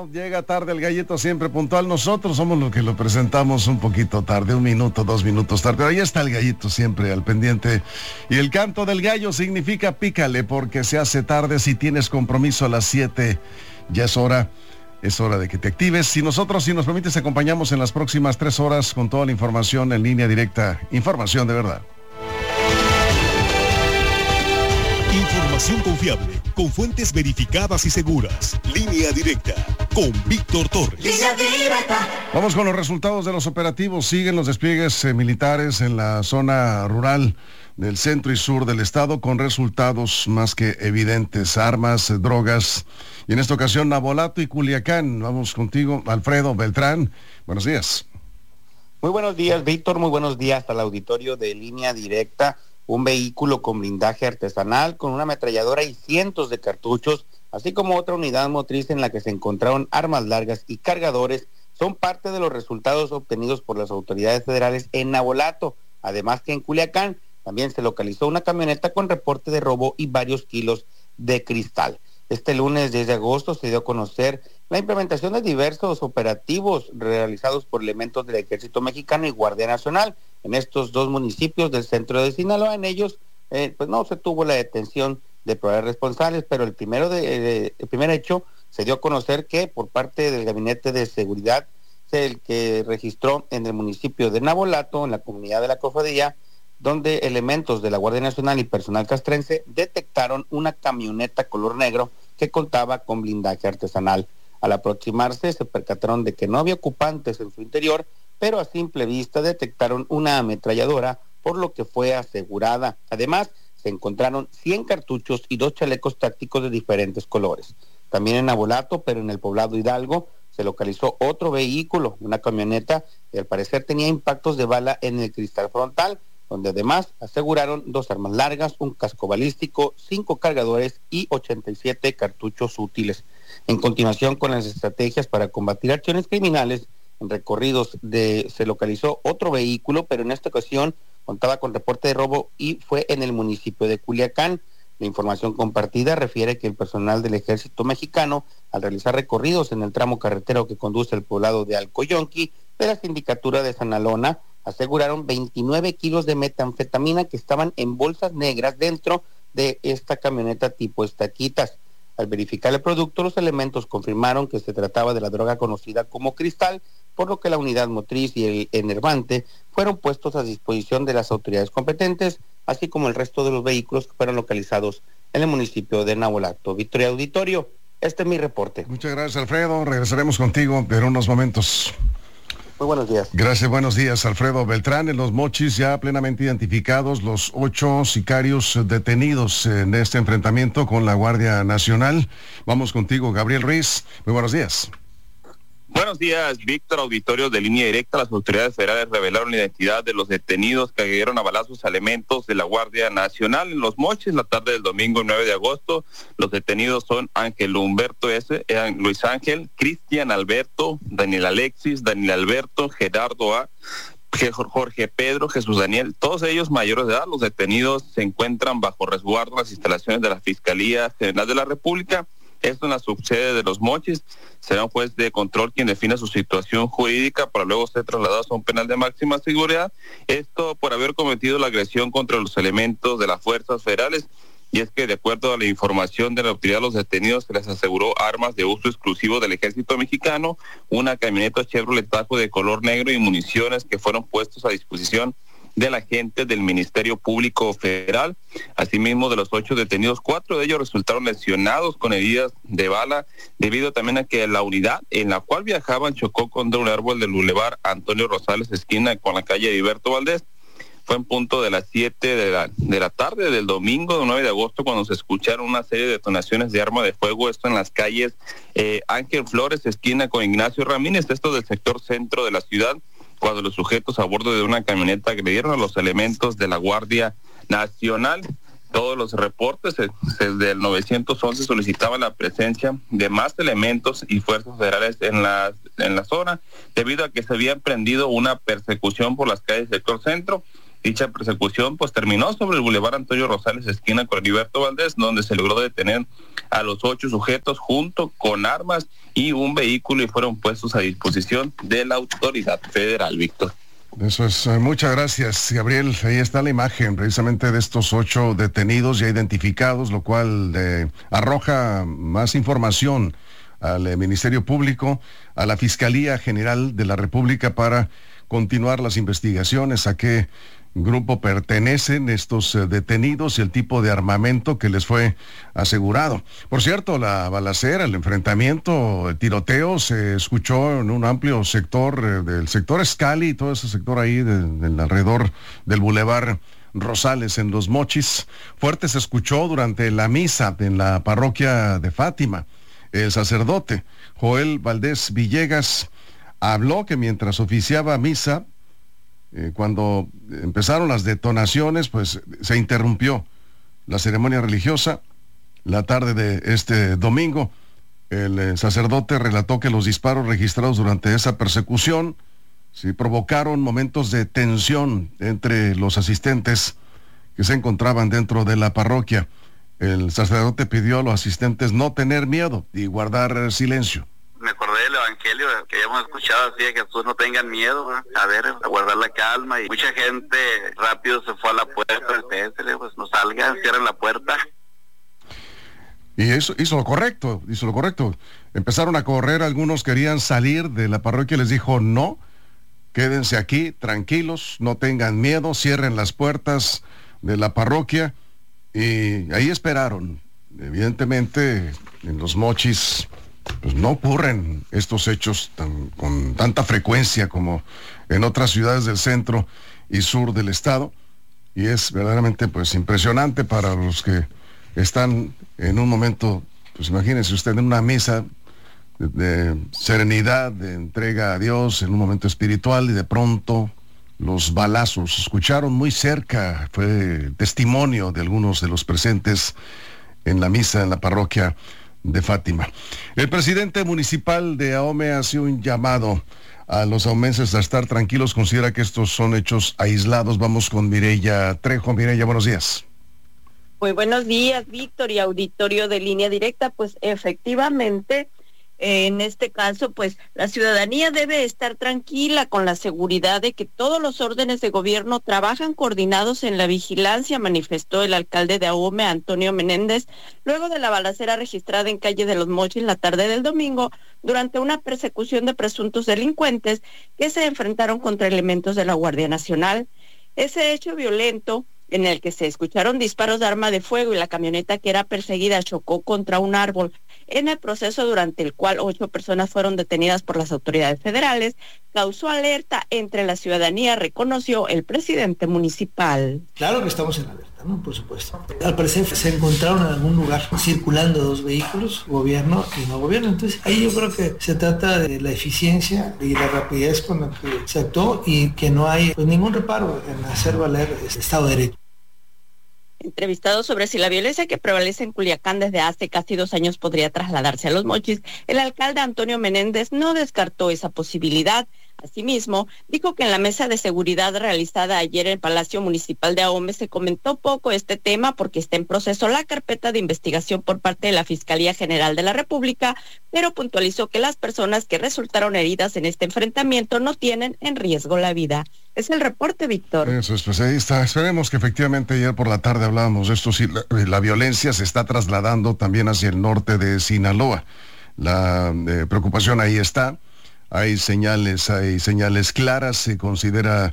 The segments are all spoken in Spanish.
Llega tarde el gallito, siempre puntual. Nosotros somos los que lo presentamos un poquito tarde, 1 minuto, 2 minutos tarde. Pero ahí está el gallito siempre al pendiente. Y el canto del gallo significa pícale porque se hace tarde. Si tienes compromiso a las 7, ya es hora. Es hora de que te actives. Si nos permites, acompañamos en las próximas 3 horas con toda la información en línea directa. Información de verdad. Información confiable, con fuentes verificadas y seguras. Línea directa, con Víctor Torres. Línea directa. Vamos con los resultados de los operativos. Siguen los despliegues militares en la zona rural del centro y sur del estado, con resultados más que evidentes. Armas, drogas. Y en esta ocasión, Navolato y Culiacán. Vamos contigo, Alfredo Beltrán. Buenos días. Muy buenos días, Víctor. Muy buenos días al auditorio de Línea Directa. Un vehículo con blindaje artesanal, con una ametralladora y cientos de cartuchos, así como otra unidad motriz en la que se encontraron armas largas y cargadores, son parte de los resultados obtenidos por las autoridades federales en Navolato. Además que en Culiacán también se localizó una camioneta con reporte de robo y varios kilos de cristal. Este lunes 10 de agosto se dio a conocer la implementación de diversos operativos realizados por elementos del Ejército Mexicano y Guardia Nacional en estos 2 municipios del centro de Sinaloa. En ellos, pues no se tuvo la detención de probables responsables, pero el primer hecho se dio a conocer que por parte del Gabinete de Seguridad, el que registró en el municipio de Navolato, en la comunidad de la Cofradía, donde elementos de la Guardia Nacional y personal castrense detectaron una camioneta color negro que contaba con blindaje artesanal. Al aproximarse se percataron de que no había ocupantes en su interior, pero a simple vista detectaron una ametralladora, por lo que fue asegurada. Además, se encontraron 100 cartuchos y 2 chalecos tácticos de diferentes colores. También en Navolato, pero en el poblado Hidalgo, se localizó otro vehículo, una camioneta, que al parecer tenía impactos de bala en el cristal frontal, donde además aseguraron 2 armas largas, un casco balístico, 5 cargadores y 87 cartuchos útiles. En continuación con las estrategias para combatir acciones criminales, en recorridos se localizó otro vehículo, pero en esta ocasión contaba con reporte de robo y fue en el municipio de Culiacán. La información compartida refiere que el personal del Ejército Mexicano, al realizar recorridos en el tramo carretero que conduce al poblado de Alcoyonqui, de la Sindicatura de Sanalona, aseguraron 29 kilos de metanfetamina que estaban en bolsas negras dentro de esta camioneta tipo estaquitas. Al verificar el producto, los elementos confirmaron que se trataba de la droga conocida como cristal, por lo que la unidad motriz y el enervante fueron puestos a disposición de las autoridades competentes, así como el resto de los vehículos que fueron localizados en el municipio de Navolato. Victoria Auditorio, este es mi reporte. Muchas gracias, Alfredo. Regresaremos contigo en unos momentos. Muy buenos días. Gracias, buenos días, Alfredo Beltrán. En Los Mochis ya plenamente identificados los 8 sicarios detenidos en este enfrentamiento con la Guardia Nacional. Vamos contigo, Gabriel Ruiz. Muy buenos días. Buenos días, Víctor, auditorio de Línea Directa. Las autoridades federales revelaron la identidad de los detenidos que agredieron a balazos a elementos de la Guardia Nacional en Los Mochis la tarde del domingo 9 de agosto. Los detenidos son Ángel Humberto S., Luis Ángel, Cristian Alberto, Daniel Alexis, Daniel Alberto, Gerardo A., Jorge Pedro, Jesús Daniel, todos ellos mayores de edad. Los detenidos se encuentran bajo resguardo en las instalaciones de la Fiscalía General de la República. Esto en la subsede de Los Mochis. Será un juez de control quien defina su situación jurídica para luego ser trasladados a un penal de máxima seguridad. Esto por haber cometido la agresión contra los elementos de las fuerzas federales. Y es que de acuerdo a la información de la autoridad, los detenidos se les aseguró armas de uso exclusivo del Ejército Mexicano, una camioneta Chevrolet Tajo de color negro y municiones que fueron puestos a disposición de la gente del Ministerio Público Federal. Asimismo, de los 8 detenidos, 4 de ellos resultaron lesionados con heridas de bala, debido también a que la unidad en la cual viajaban chocó contra un árbol del Boulevard Antonio Rosales, esquina con la calle Heriberto Valdés. Fue en punto de las 7 de la tarde del domingo 9 de agosto cuando se escucharon una serie de detonaciones de arma de fuego, esto en las calles Ángel Flores, esquina con Ignacio Ramírez, esto del sector centro de la ciudad, cuando los sujetos a bordo de una camioneta agredieron a los elementos de la Guardia Nacional. Todos los reportes del 911 solicitaban la presencia de más elementos y fuerzas federales en la zona, debido a que se había emprendido una persecución por las calles del sector centro. Dicha persecución pues terminó sobre el Boulevard Antonio Rosales, esquina con Heriberto Valdés, donde se logró detener a los 8 sujetos junto con armas y un vehículo y fueron puestos a disposición de la autoridad federal, Víctor. Eso es, muchas gracias, Gabriel. Ahí está la imagen precisamente de estos 8 detenidos ya identificados, lo cual arroja más información al Ministerio Público, a la Fiscalía General de la República para continuar las investigaciones, a qué grupo pertenecen estos detenidos y el tipo de armamento que les fue asegurado. Por cierto, la balacera, el enfrentamiento, el tiroteo se escuchó en un amplio sector del sector Escali, todo ese sector ahí del alrededor del Boulevard Rosales en Los Mochis. Fuerte se escuchó durante la misa en la parroquia de Fátima. El sacerdote Joel Valdés Villegas habló que mientras oficiaba misa, cuando empezaron las detonaciones, pues se interrumpió la ceremonia religiosa. La tarde de este domingo, el sacerdote relató que los disparos registrados durante esa persecución sí provocaron momentos de tensión entre los asistentes que se encontraban dentro de la parroquia. El sacerdote pidió a los asistentes no tener miedo y guardar silencio. Me acordé del evangelio que habíamos escuchado, así de que Jesús no tengan miedo, a ver, a guardar la calma, y mucha gente rápido se fue a la puerta, pues no salgan, cierren la puerta. Y eso hizo lo correcto. Empezaron a correr, algunos querían salir de la parroquia, les dijo no, quédense aquí, tranquilos, no tengan miedo, cierren las puertas de la parroquia, y ahí esperaron. Evidentemente, en Los Mochis pues no ocurren estos hechos con tanta frecuencia como en otras ciudades del centro y sur del estado, y es verdaderamente pues impresionante para los que están en un momento, pues imagínense usted en una misa de serenidad, de entrega a Dios, en un momento espiritual, y de pronto los balazos se escucharon muy cerca. Fue testimonio de algunos de los presentes en la misa en la parroquia de Fátima. El presidente municipal de Ahome hace un llamado a los ahumenses a estar tranquilos, considera que estos son hechos aislados. Vamos con Mireya Trejo. Mireya, buenos días. Muy buenos días, Víctor y auditorio de Línea Directa. Pues efectivamente, en este caso, pues la ciudadanía debe estar tranquila con la seguridad de que todos los órdenes de gobierno trabajan coordinados en la vigilancia, manifestó el alcalde de Ahome, Antonio Menéndez, luego de la balacera registrada en calle de Los Mochis la tarde del domingo durante una persecución de presuntos delincuentes que se enfrentaron contra elementos de la Guardia Nacional. Ese hecho violento, en el que se escucharon disparos de arma de fuego y la camioneta que era perseguida chocó contra un árbol, en el proceso durante el cual 8 personas fueron detenidas por las autoridades federales, causó alerta entre la ciudadanía, reconoció el presidente municipal. Claro que estamos en alerta, ¿no? Por supuesto. Al parecer se encontraron en algún lugar circulando 2 vehículos, gobierno y no gobierno. Entonces ahí yo creo que se trata de la eficiencia y la rapidez con la que se actuó, y que no hay pues ningún reparo en hacer valer el Estado de Derecho. Entrevistado sobre si la violencia que prevalece en Culiacán desde hace casi 2 años podría trasladarse a Los Mochis, el alcalde Antonio Menéndez no descartó esa posibilidad. Asimismo, dijo que en la mesa de seguridad realizada ayer en el Palacio Municipal de Ahome se comentó poco este tema porque está en proceso la carpeta de investigación por parte de la Fiscalía General de la República, pero puntualizó que las personas que resultaron heridas en este enfrentamiento no tienen en riesgo la vida. Es el reporte, Víctor. Eso es, pues ahí está. Esperemos que efectivamente ayer por la tarde hablábamos de esto, si la violencia se está trasladando también hacia el norte de Sinaloa. La preocupación ahí está. Hay señales claras. Se considera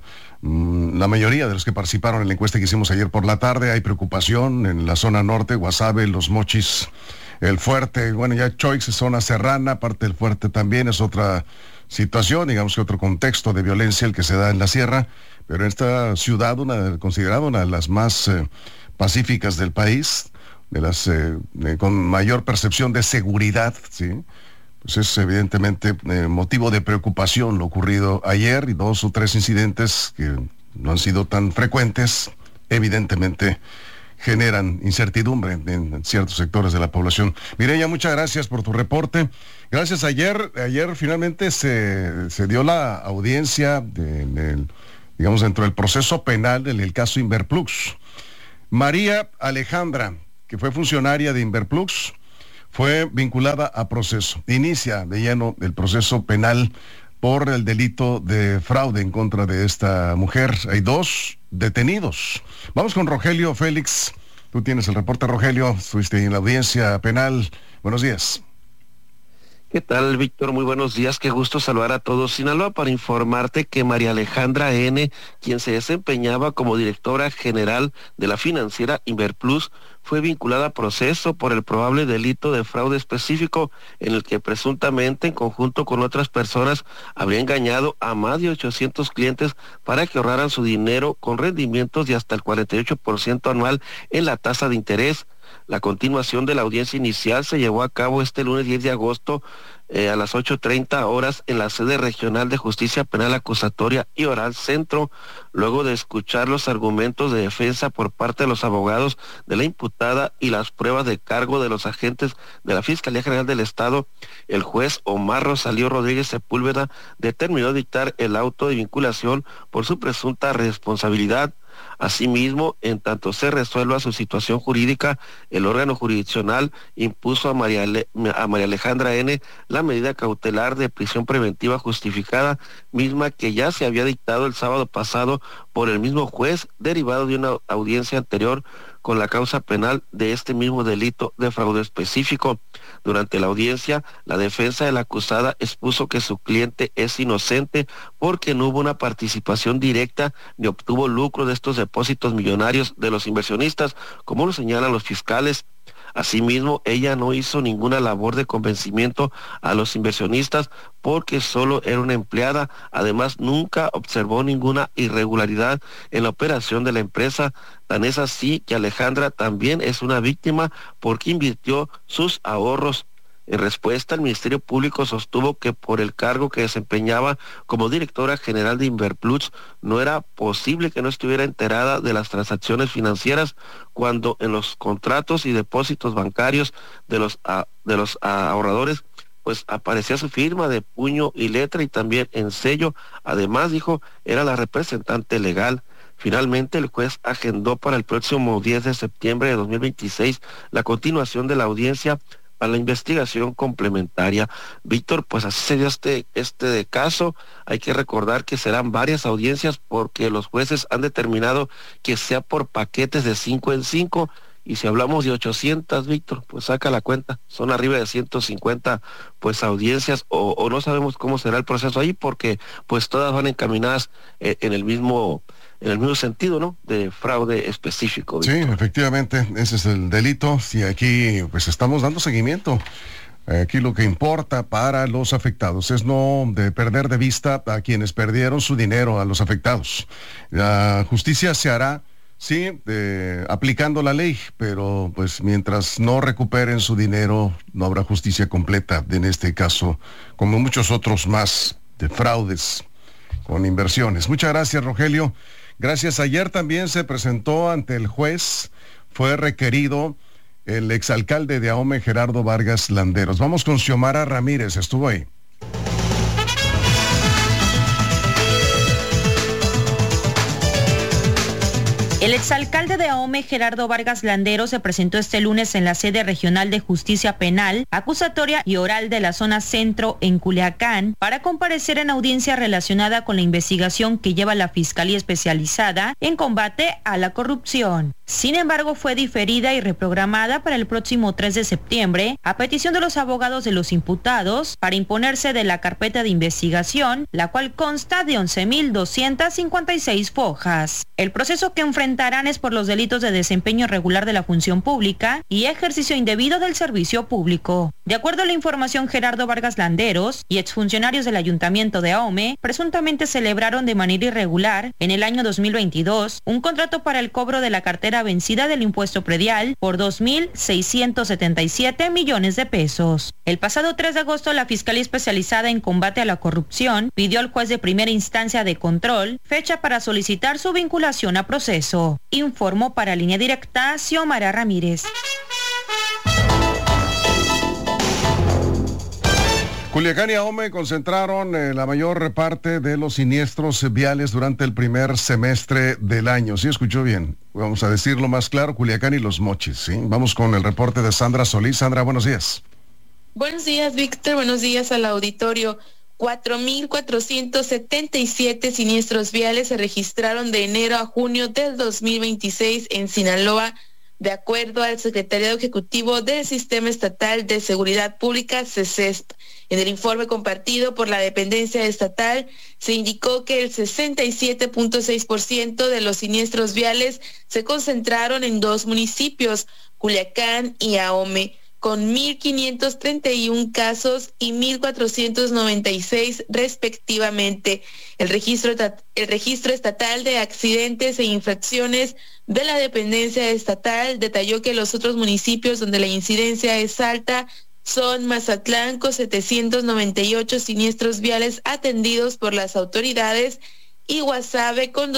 la mayoría de los que participaron en la encuesta que hicimos ayer por la tarde. Hay preocupación en la zona norte, Guasave, Los Mochis, El Fuerte. Bueno, ya Choix es zona serrana, parte del Fuerte también es otra situación, digamos que otro contexto de violencia el que se da en la sierra, pero en esta ciudad, considerada una de las más pacíficas del país, de las con mayor percepción de seguridad, ¿sí? Pues es evidentemente motivo de preocupación lo ocurrido ayer, y 2 o 3 incidentes que no han sido tan frecuentes, evidentemente generan incertidumbre en ciertos sectores de la población. Mireya, muchas gracias por tu reporte. Gracias. Ayer finalmente se dio la audiencia digamos, dentro del proceso penal del caso Inverplux. María Alejandra, que fue funcionaria de Inverplux, fue vinculada a proceso. Inicia de lleno el proceso penal por el delito de fraude en contra de esta mujer. Hay 2 detenidos. Vamos con Rogelio Félix. Tú tienes el reporte, Rogelio. Estuviste en la audiencia penal. Buenos días. ¿Qué tal, Víctor? Muy buenos días, qué gusto saludar a todos. Sinaloa, para informarte que María Alejandra N., quien se desempeñaba como directora general de la financiera Inverplus, fue vinculada a proceso por el probable delito de fraude específico en el que presuntamente en conjunto con otras personas habría engañado a más de 800 clientes para que ahorraran su dinero con rendimientos de hasta el 48% anual en la tasa de interés. La continuación de la audiencia inicial se llevó a cabo este lunes 10 de agosto a las 8:30 horas en la sede regional de Justicia Penal Acusatoria y Oral Centro, luego de escuchar los argumentos de defensa por parte de los abogados de la imputada y las pruebas de cargo de los agentes de la Fiscalía General del Estado. El juez Omar Rosalío Rodríguez Sepúlveda determinó dictar el auto de vinculación por su presunta responsabilidad. Asimismo, en tanto se resuelva su situación jurídica, el órgano jurisdiccional impuso a María Alejandra N. la medida cautelar de prisión preventiva justificada, misma que ya se había dictado el sábado pasado por el mismo juez, derivado de una audiencia anterior con la causa penal de este mismo delito de fraude específico. Durante la audiencia, la defensa de la acusada expuso que su cliente es inocente porque no hubo una participación directa ni obtuvo lucro de estos depósitos millonarios de los inversionistas, como lo señalan los fiscales. Asimismo, ella no hizo ninguna labor de convencimiento a los inversionistas porque solo era una empleada. Además, nunca observó ninguna irregularidad en la operación de la empresa. Tan es así que Alejandra también es una víctima porque invirtió sus ahorros. En respuesta, el Ministerio Público sostuvo que por el cargo que desempeñaba como directora general de Inverplus, no era posible que no estuviera enterada de las transacciones financieras cuando en los contratos y depósitos bancarios de los ahorradores pues aparecía su firma de puño y letra y también en sello. Además, dijo, era la representante legal. Finalmente, el juez agendó para el próximo 10 de septiembre de 2026 la continuación de la audiencia a la investigación complementaria. Víctor, pues así se dio este caso. Hay que recordar que serán varias audiencias porque los jueces han determinado que sea por paquetes de 5 en 5, y si hablamos de 800, Víctor, pues saca la cuenta, son arriba de 150 pues audiencias, o no sabemos cómo será el proceso ahí porque pues todas van encaminadas en el mismo sentido, ¿no? De fraude específico. Sí, efectivamente, ese es el delito, y aquí pues estamos dando seguimiento. Aquí lo que importa para los afectados es no de perder de vista a quienes perdieron su dinero, a los afectados. La justicia se hará, sí, aplicando la ley, pero pues mientras no recuperen su dinero, no habrá justicia completa en este caso, como muchos otros más de fraudes con inversiones. Muchas gracias, Rogelio. Gracias. Ayer también se presentó ante el juez, fue requerido el exalcalde de Ahome, Gerardo Vargas Landeros. Vamos con Xiomara Ramírez, estuvo ahí. El exalcalde de Ahome, Gerardo Vargas Landeros, se presentó este lunes en la sede regional de Justicia Penal, Acusatoria y Oral de la zona centro en Culiacán para comparecer en audiencia relacionada con la investigación que lleva la Fiscalía Especializada en Combate a la Corrupción. Sin embargo, fue diferida y reprogramada para el próximo 3 de septiembre a petición de los abogados de los imputados para imponerse de la carpeta de investigación, la cual consta de 11.256 fojas. El proceso que enfrentarán es por los delitos de desempeño irregular de la función pública y ejercicio indebido del servicio público. De acuerdo a la información, Gerardo Vargas Landeros y exfuncionarios del Ayuntamiento de Ahome presuntamente celebraron de manera irregular en el año 2022 un contrato para el cobro de la cartera vencida del impuesto predial por 2.677 millones de pesos. El pasado 3 de agosto, la Fiscalía Especializada en Combate a la Corrupción pidió al juez de primera instancia de control fecha para solicitar su vinculación a proceso. Informó para Línea Directa Xiomara Ramírez. Culiacán y Ahome concentraron la mayor parte de los siniestros viales durante el primer semestre del año. ¿Sí escuchó bien? Vamos a decirlo más claro, Culiacán y Los Mochis, ¿sí? Vamos con el reporte de Sandra Solís. Sandra, buenos días. Buenos días, Víctor. Buenos días al auditorio. 4,477 siniestros viales se registraron de enero a junio del 2026 en Sinaloa, de acuerdo al Secretariado Ejecutivo del Sistema Estatal de Seguridad Pública, SESESP. En el informe compartido por la dependencia estatal, se indicó que el 67.6% de los siniestros viales se concentraron en dos municipios, Culiacán y Ahome, con 1,531 casos y 1,496 respectivamente. El registro estatal de accidentes e infracciones de la dependencia estatal detalló que los otros municipios donde la incidencia es alta son Mazatlán, con 798 siniestros viales atendidos por las autoridades, y Guasave, con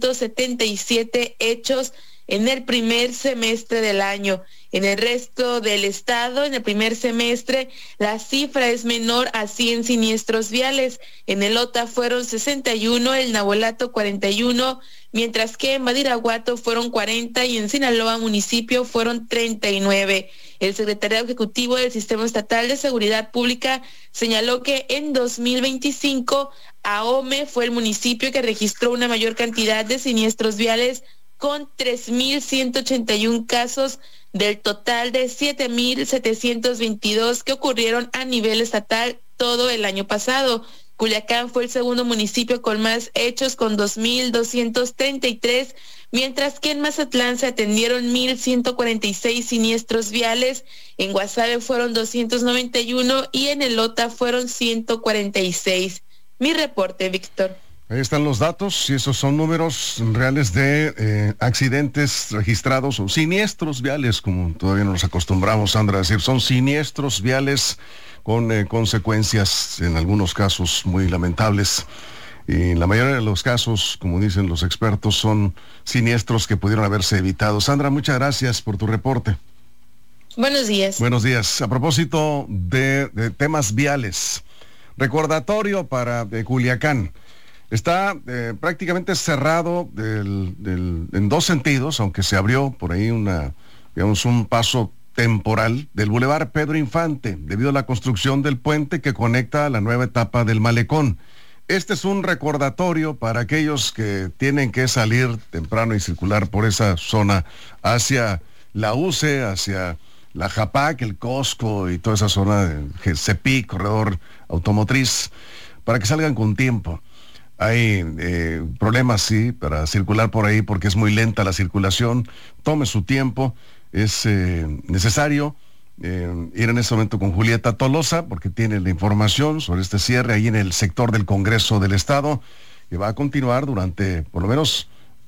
277 hechos en el primer semestre del año. En el resto del estado, en el primer semestre, la cifra es menor a 100 siniestros viales. En el Ota fueron 61, el Nabolato 41, mientras que en Badiraguato fueron 40 y en Sinaloa municipio fueron 39. El Secretariado Ejecutivo del Sistema Estatal de Seguridad Pública señaló que en 2025 Ahome fue el municipio que registró una mayor cantidad de siniestros viales, con 3,181 casos del total de 7,722 que ocurrieron a nivel estatal todo el año pasado. Culiacán fue el segundo municipio con más hechos, con 2,233, mientras que en Mazatlán se atendieron 1,146 siniestros viales, en Guasave fueron 291 y en el Ota fueron 146. Mi reporte, Víctor. Ahí están los datos y esos son números reales de accidentes registrados o siniestros viales, como todavía nos acostumbramos, Sandra, a decir. Son siniestros viales con consecuencias, en algunos casos, muy lamentables. Y en la mayoría de los casos, como dicen los expertos, son siniestros que pudieron haberse evitado. Sandra, muchas gracias por tu reporte. Buenos días. Buenos días. A propósito de temas viales, recordatorio para Culiacán. Está prácticamente cerrado en dos sentidos, aunque se abrió por ahí un paso temporal del Boulevard Pedro Infante, debido a la construcción del puente que conecta a la nueva etapa del malecón. Este es un recordatorio para aquellos que tienen que salir temprano y circular por esa zona hacia la UCE, hacia la Japac, el Costco y toda esa zona de Cepi, corredor automotriz, para que salgan con tiempo. Hay problemas, sí, para circular por ahí porque es muy lenta la circulación. Tome su tiempo. Es necesario ir en este momento con Julieta Tolosa porque tiene la información sobre este cierre ahí en el sector del Congreso del Estado, que va a continuar durante por lo menos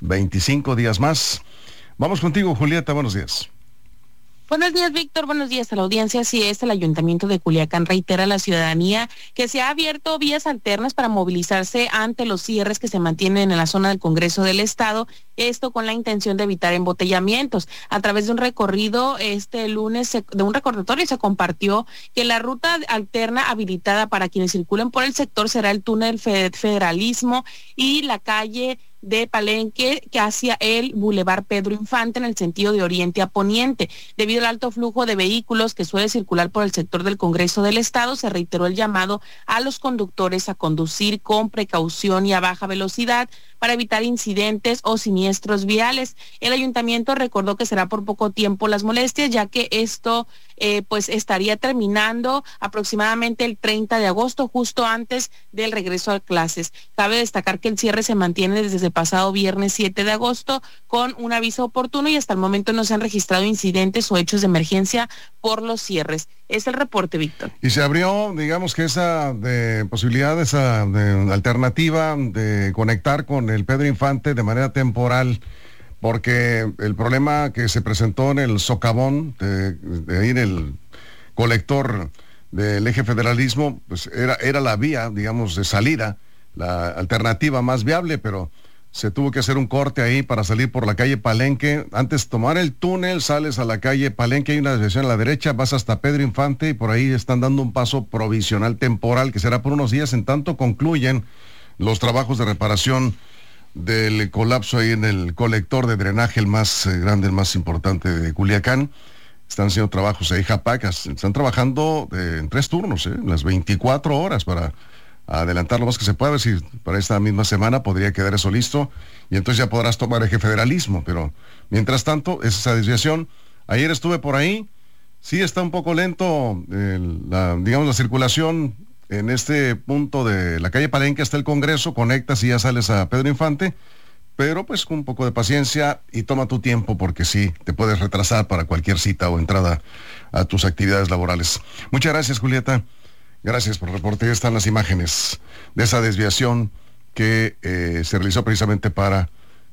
25 días más. Vamos contigo, Julieta. Buenos días. Buenos días, Víctor. Buenos días a la audiencia. Así es, el Ayuntamiento de Culiacán reitera a la ciudadanía que se ha abierto vías alternas para movilizarse ante los cierres que se mantienen en la zona del Congreso del Estado, esto con la intención de evitar embotellamientos. A través de un recorrido este lunes, de un recordatorio, se compartió que la ruta alterna habilitada para quienes circulen por el sector será el túnel Federalismo y la calle de Palenque, que hacia el Boulevard Pedro Infante en el sentido de oriente a poniente. Debido al alto flujo de vehículos que suele circular por el sector del Congreso del Estado, se reiteró el llamado a los conductores a conducir con precaución y a baja velocidad para evitar incidentes o siniestros viales. El ayuntamiento recordó que será por poco tiempo las molestias, ya que esto pues estaría terminando aproximadamente el 30 de agosto, justo antes del regreso a clases. Cabe destacar que el cierre se mantiene desde el pasado viernes 7 de agosto con un aviso oportuno y hasta el momento no se han registrado incidentes o hechos de emergencia por los cierres. Es el reporte, Víctor. Y se abrió, digamos que esa posibilidad, esa alternativa de conectar con el Pedro Infante de manera temporal, porque el problema que se presentó en el socavón, de ahí en el colector del eje Federalismo, pues era la vía, digamos, de salida, la alternativa más viable, pero se tuvo que hacer un corte ahí para salir por la calle Palenque. Antes de tomar el túnel, sales a la calle Palenque, hay una desviación a la derecha, vas hasta Pedro Infante y por ahí están dando un paso provisional temporal que será por unos días, en tanto concluyen los trabajos de reparación del colapso ahí en el colector de drenaje, el más grande, el más importante de Culiacán. Están haciendo trabajos ahí, Japac, están trabajando en 3 turnos, las 24 horas para adelantar lo más que se pueda, a ver si para esta misma semana podría quedar eso listo y entonces ya podrás tomar eje federalismo, pero mientras tanto es esa desviación. Ayer estuve por ahí, sí está un poco lento la circulación en este punto de la calle Palenque hasta el Congreso, conectas y ya sales a Pedro Infante, pero pues con un poco de paciencia y toma tu tiempo porque sí, te puedes retrasar para cualquier cita o entrada a tus actividades laborales. Muchas gracias, Julieta. Gracias por el reporte. Están las imágenes de esa desviación que se realizó precisamente para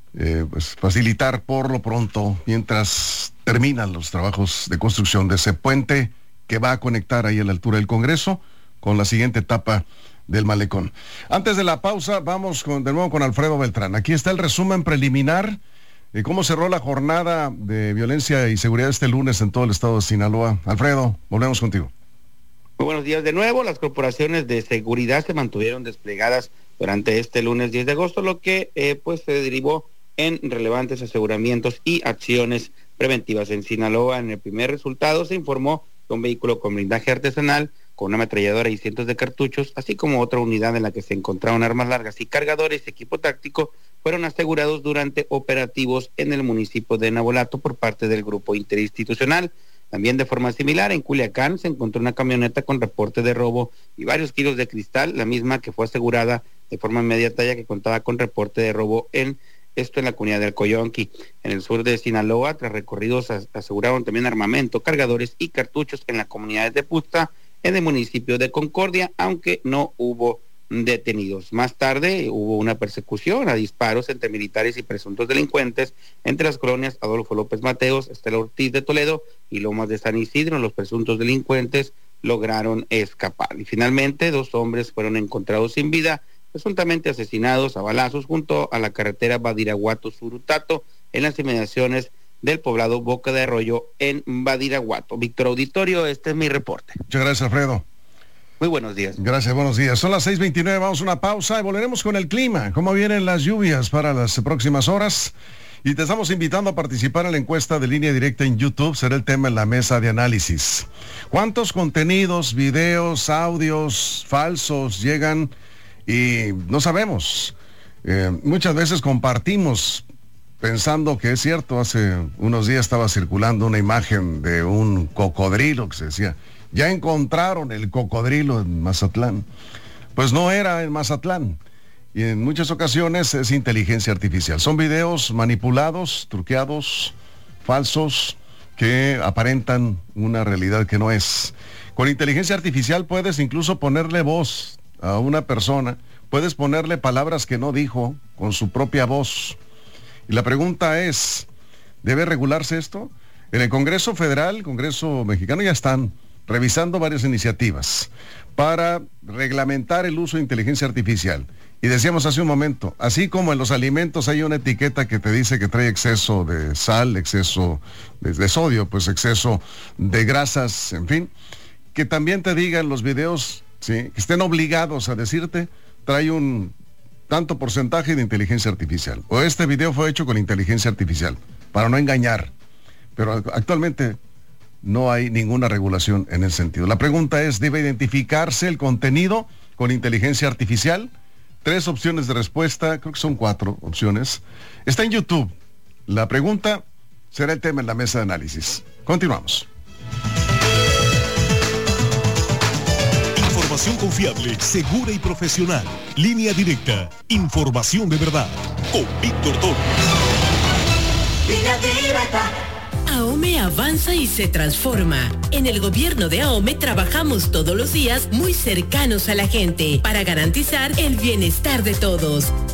facilitar por lo pronto, mientras terminan los trabajos de construcción de ese puente que va a conectar ahí a la altura del Congreso con la siguiente etapa del malecón. Antes de la pausa, vamos de nuevo con Alfredo Beltrán. Aquí está el resumen preliminar de cómo cerró la jornada de violencia y seguridad este lunes en todo el estado de Sinaloa. Alfredo, volvemos contigo. Muy buenos días de nuevo. Las corporaciones de seguridad se mantuvieron desplegadas durante este lunes 10 de agosto, lo que se derivó en relevantes aseguramientos y acciones preventivas. En Sinaloa, en el primer resultado, se informó que un vehículo con blindaje artesanal, con una ametralladora y cientos de cartuchos, así como otra unidad en la que se encontraron armas largas y cargadores y equipo táctico, fueron asegurados durante operativos en el municipio de Navolato por parte del grupo interinstitucional. También de forma similar, en Culiacán se encontró una camioneta con reporte de robo y varios kilos de cristal, la misma que fue asegurada de forma inmediata ya que contaba con reporte de robo en la comunidad del Coyonqui. En el sur de Sinaloa, tras recorridos, aseguraron también armamento, cargadores y cartuchos en la comunidad de Pusta, en el municipio de Concordia, aunque no hubo detenidos. Más tarde hubo una persecución a disparos entre militares y presuntos delincuentes entre las colonias Adolfo López Mateos, Estela Ortiz de Toledo y Lomas de San Isidro. Los presuntos delincuentes lograron escapar y finalmente 2 hombres fueron encontrados sin vida, presuntamente asesinados a balazos junto a la carretera Badiraguato-Surutato en las inmediaciones del poblado Boca de Arroyo en Badiraguato. Víctor Auditorio, este es mi reporte. Muchas gracias, Alfredo. Muy buenos días. Gracias, buenos días. Son las 6:29, vamos a una pausa y volveremos con el clima. ¿Cómo vienen las lluvias para las próximas horas? Y te estamos invitando a participar en la encuesta de Línea Directa en YouTube. Será el tema en la mesa de análisis. ¿Cuántos contenidos, videos, audios falsos llegan y no sabemos? Muchas veces compartimos pensando que es cierto. Hace unos días estaba circulando una imagen de un cocodrilo que se decía, ya encontraron el cocodrilo en Mazatlán. Pues no era en Mazatlán. Y en muchas ocasiones es inteligencia artificial. Son videos manipulados, truqueados, falsos, que aparentan una realidad que no es. Con inteligencia artificial puedes incluso ponerle voz a una persona, puedes ponerle palabras que no dijo con su propia voz. Y la pregunta es, ¿debe regularse esto? En el Congreso Federal, el Congreso Mexicano, ya están revisando varias iniciativas para reglamentar el uso de inteligencia artificial. Y decíamos hace un momento, así como en los alimentos hay una etiqueta que te dice que trae exceso de sal, exceso de sodio, pues exceso de grasas, en fin, que también te digan los videos, ¿sí?, que estén obligados a decirte, trae un tanto porcentaje de inteligencia artificial. O este video fue hecho con inteligencia artificial, para no engañar. Pero actualmente no hay ninguna regulación en ese sentido. La pregunta es, ¿debe identificarse el contenido con inteligencia artificial? 3 opciones de respuesta, creo que son 4 opciones. Está en YouTube. La pregunta será el tema en la mesa de análisis. Continuamos. Información confiable, segura y profesional. Línea Directa. Información de verdad. Con Víctor Torres. Línea Directa. AOME avanza y se transforma. En el gobierno de AOME trabajamos todos los días muy cercanos a la gente para garantizar el bienestar de todos.